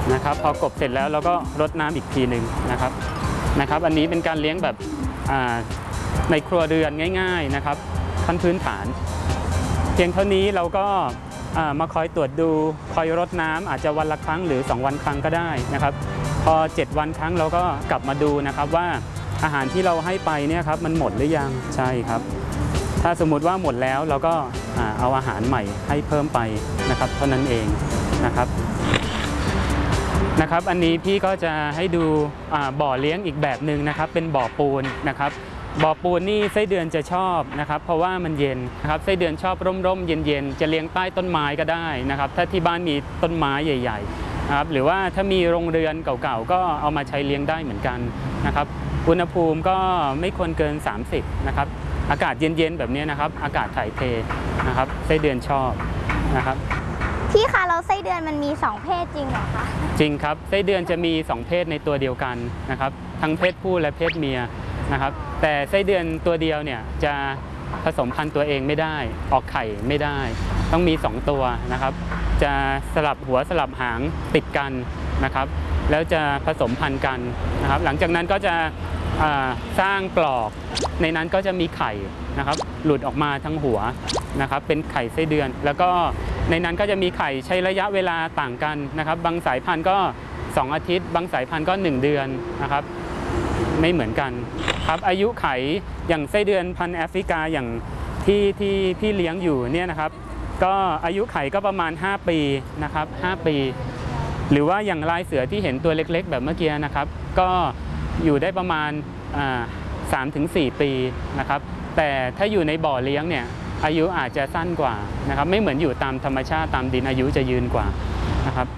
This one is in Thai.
นะครับพอกบเสร็จแล้วเราก็รดน้ำอีกทีหนึ่งนะครับอันนี้เป็นการเลี้ยงแบบในครัวเรือนง่ายๆนะครับขั้นพื้นฐานเพียงเท่านี้เราก็มาคอยตรวจดูคอยรดน้ำอาจจะวันละครั้งหรือ2 วันครั้งก็ได้นะครับพอ7 วันครั้งเราก็กลับมาดูนะครับว่าอาหารที่เราให้ไปเนี่ยครับมันหมดหรือยังใช่ครับถ้าสมมุติว่าหมดแล้วเราก็เอาอาหารใหม่ให้เพิ่มไปนะครับเท่านั้นเองนะครับอันนี้พี่ก็จะให้ดูบ่อเลี้ยงอีกแบบหนึ่งนะครับเป็นบ่อปูนนะครับบ่อปูนนี่ไส้เดือนจะชอบนะครับเพราะว่ามันเย็นนะครับไส้เดือนชอบร่มๆเย็นๆจะเลี้ยงใต้ต้นไม้ก็ได้นะครับถ้าที่บ้านมีต้นไม้ใหญ่ๆนะครับหรือว่าถ้ามีโรงเรือนเก่าๆก็เอามาใช้เลี้ยงได้เหมือนกันนะครับอุณหภูมิก็ไม่ควรเกิน30นะครับอากาศเย็นๆแบบนี้นะครับอากาศถ่ายเทนะครับไส้เดือนชอบนะครับพี่คะเราไส้เดือนมันมี2 เพศจริงเหรอคะจริงครับไส้เดือนจะมี2 เพศในตัวเดียวกันนะครับทั้งเพศผู้และเพศเมียนะครับแต่ไส้เดือนตัวเดียวเนี่ยจะผสมพันธุ์ตัวเองไม่ได้ออกไข่ไม่ได้ต้องมี2 ตัวนะครับจะสลับหัวสลับหางติดกันนะครับแล้วจะผสมพันธุ์กันนะครับหลังจากนั้นก็จะสร้างปลอกในนั้นก็จะมีไข่นะครับหลุดออกมาทั้งหัวนะครับเป็นไข่ไส้เดือนแล้วก็ในนั้นก็จะมีไข่ใช้ระยะเวลาต่างกันนะครับบางสายพันธุ์ก็2 อาทิตย์บางสายพันธุ์ก็1 เดือนนะครับไม่เหมือนกันครับอายุไขอย่างไส้เดือนพันธุ์แอฟริกาอย่างที่พี่เลี้ยงอยู่เนี่ยนะครับก็อายุไขก็ประมาณ5 ปีนะครับ5 ปีหรือว่าอย่างลายเสือที่เห็นตัวเล็กๆแบบเมื่อกี้นะครับก็อยู่ได้ประมาณ3-4 ปีนะครับแต่ถ้าอยู่ในบ่อเลี้ยงเนี่ยอายุอาจจะสั้นกว่านะครับไม่เหมือนอยู่ตามธรรมชาติตามดินอายุจะยืนกว่านะครับ